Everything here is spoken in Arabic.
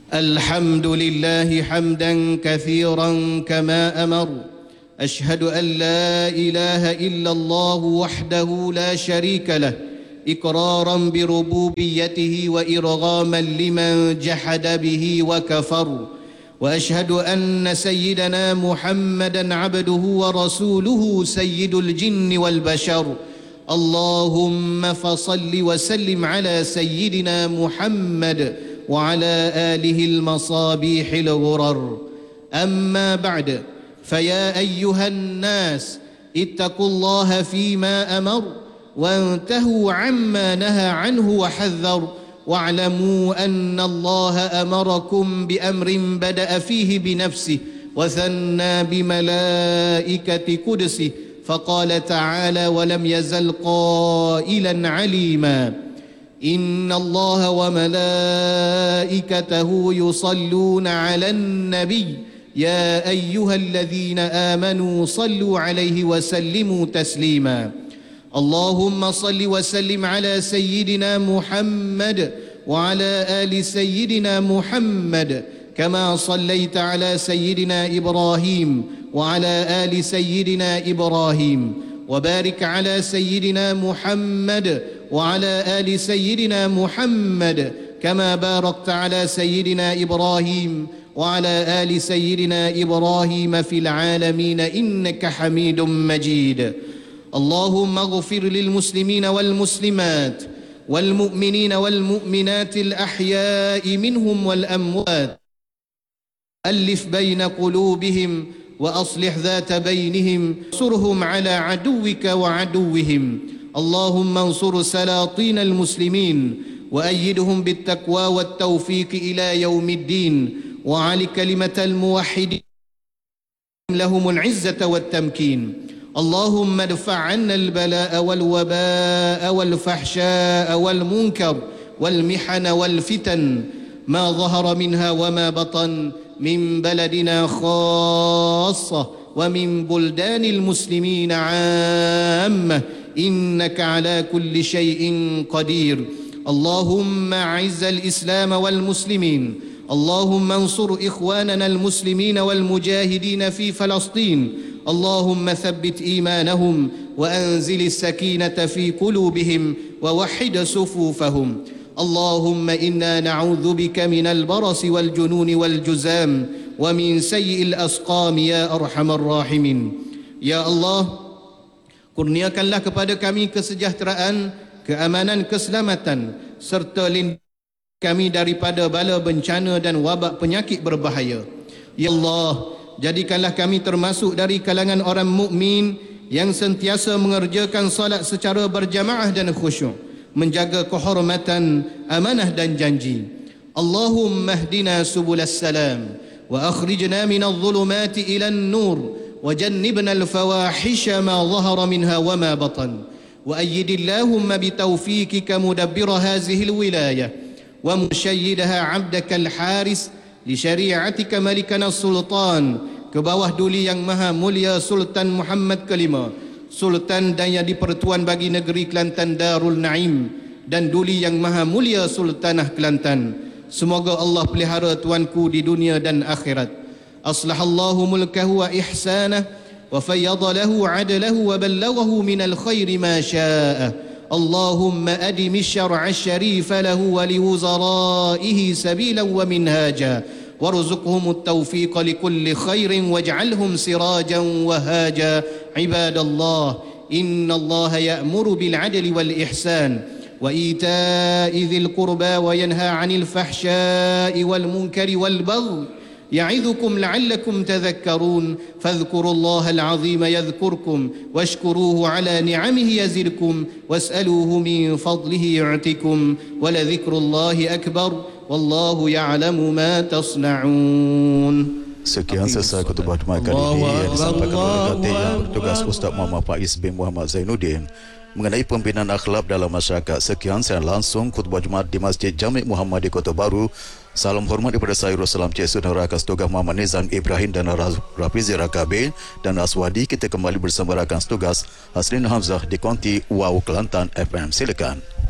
الحمد لله حمدا كثيرا كما أمر. أشهد أن لا إله إلا الله وحده لا شريك له إقرارا بربوبيته وإرغاما لمن جحد به وكفر. وأشهد أن سيدنا محمدا عبده ورسوله سيد الجن والبشر. اللهم فصل وسلم على سيدنا محمد وعلى آله المصابيح الغرر. أما بعد، فيا أيها الناس اتقوا الله فيما أمر وانتهوا عما نهى عنه وحذر، واعلموا أن الله أمركم بأمر بدأ فيه بنفسه وثنى بملائكة قدسه، فقال تعالى: ولم يزل قائلا عليما: إن الله وملائكته يصلون على النبي يا أيها الذين آمنوا صلوا عليه وسلموا تسليما. اللهم صل وسلم على سيدنا محمد وعلى آل سيدنا محمد كما صليت على سيدنا إبراهيم وعلى آل سيدنا إبراهيم، وبارك على سيدنا محمد وعلى آل سيدنا محمد كما باركت على سيدنا إبراهيم وعلى آل سيدنا إبراهيم في العالمين إنك حميد مجيد. اللهم اغفر للمسلمين والمسلمات والمؤمنين والمؤمنات الأحياء منهم والأموات، ألف بين قلوبهم وأصلح ذات بينهم، انصرهم على عدوك وعدوهم. اللهم انصر سلاطين المسلمين وأيدهم بالتقوى والتوفيق إلى يوم الدين، وعلي كلمة الموحدين لهم العزة والتمكين. اللهم ادفع عنا البلاء والوباء والفحشاء والمنكر والمحن والفتن ما ظهر منها وما بطن من بلدنا خاصة ومن بلدان المسلمين عامة، إنك على كل شيء قدير. اللهم أعز الإسلام والمسلمين، اللهم انصر إخواننا المسلمين والمجاهدين في فلسطين، اللهم ثبت إيمانهم وأنزل السكينة في قلوبهم ووحد صفوفهم. اللهم إنا نعوذ بك من البرص والجنون والجزام ومن سيء الأسقام يا أرحم الراحمين. Ya Allah, kurniakanlah kepada kami kesejahteraan, keamanan, keselamatan serta lindungi kami daripada bala bencana dan wabak penyakit berbahaya. Ya Allah, jadikanlah kami termasuk dari kalangan orang mukmin yang sentiasa mengerjakan salat secara berjamaah dan khusyuk, menjaga kehormatan, amanah dan janji. Allahumma hdina subulas salam wa akhrijna minadh dhulumati ilan nur wa jannibna al-fawahisha ma dhahara minha wa ma batan wa ayyidillahumma bitawfikika mudabbira hadhihi al-wilayah wa mushayyidaha 'abdaka al-haris li syari'atika malikana sultan, ke bawah duli yang maha mulia Sultan Muhammad kelima, Sultan dan yang di-Pertuan bagi negeri Kelantan Darul Naim, dan duli yang maha mulia Sultanah Kelantan. Semoga Allah pelihara tuanku di dunia dan akhirat. Aslahallahu mulkahu wa ihsanah wa fayyada lahu adlahu wa ballaghahu minal khairi ma sya'a. اللهم أدم الشرع الشريف له ولوزرائه سبيلا ومنهاجا، وارزقهم التوفيق لكل خير واجعلهم سراجا وهاجا. عباد الله، إن الله يأمر بالعدل والإحسان وإيتاء ذي القربى وينهى عن الفحشاء والمنكر والبغي يعظكم لعلكم تذكرون. فاذكروا الله العظيم يذكركم واشكروه على نعمه يزدكم واسألوه من فضله يعطكم ولذكر الله أكبر والله يعلم ما تصنعون. Sekian selesai khutbah Jumaat kali ini yang disampaikan oleh Datin yang bertugas Ustaz Muhammad Faiz bin Muhammad Zainuddin mengenai pembinaan akhlak dalam masyarakat. Sekian saya langsung khutbah Jumaat di Masjid Jami' Muhammad di Kota Baru. Salam hormat daripada saya Rasulullah Cik Saudara Rakan Setugas Muhammad Nizam Ibrahim dan Rafizi Rakabil dan Aswadi. Kita kembali bersama rakan setugas Hasrin Hamzah di Konti Wow Kelantan FM. Silakan.